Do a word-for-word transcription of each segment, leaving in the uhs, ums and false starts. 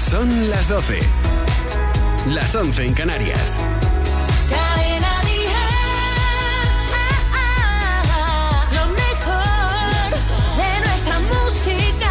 Son las doce. Las once en Canarias. Cadena Dial. Lo mejor de nuestra música.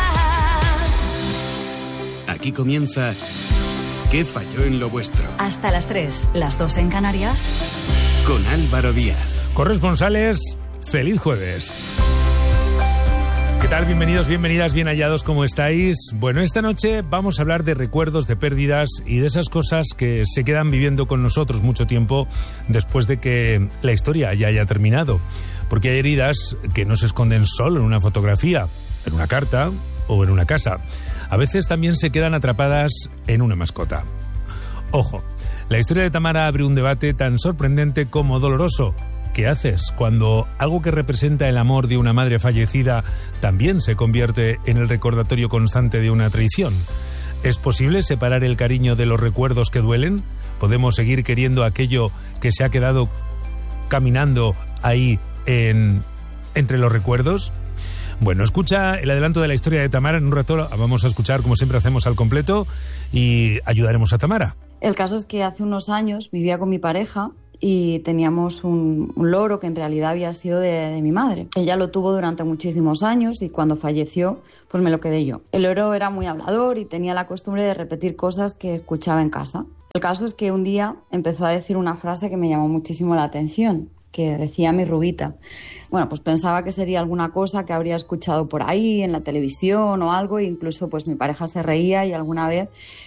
Aquí comienza ¿Qué falló en lo vuestro? Hasta las tres, las dos en Canarias. Con Álvaro Díaz. Corresponsales, feliz jueves. ¿Qué tal? Bienvenidos, bienvenidas, bien hallados, ¿cómo estáis? Bueno, esta noche vamos a hablar de recuerdos, de pérdidas y de esas cosas que se quedan viviendo con nosotros mucho tiempo después de que la historia ya haya terminado. Porque hay heridas que no se esconden solo en una fotografía, en una carta o en una casa. A veces también se quedan atrapadas en una mascota. Ojo, la historia de Tamara abre un debate tan sorprendente como doloroso. ¿Qué haces cuando algo que representa el amor de una madre fallecida también se convierte en el recordatorio constante de una traición? ¿Es posible separar el cariño de los recuerdos que duelen? ¿Podemos seguir queriendo aquello que se ha quedado caminando ahí en, entre los recuerdos? Bueno, escucha el adelanto de la historia de Tamara. En un rato vamos a escuchar, como siempre hacemos, al completo y ayudaremos a Tamara. El caso es que hace unos años vivía con mi pareja y teníamos un, un loro que en realidad había sido de, de mi madre. Ella lo tuvo durante muchísimos años y cuando falleció, pues me lo quedé yo. El loro era muy hablador y tenía la costumbre de repetir cosas que escuchaba en casa. El caso es que un día empezó a decir una frase que me llamó muchísimo la atención, que decía mi Rubita. Bueno, pues pensaba que sería alguna cosa que habría escuchado por ahí, en la televisión o algo, e incluso pues mi pareja se reía y alguna vez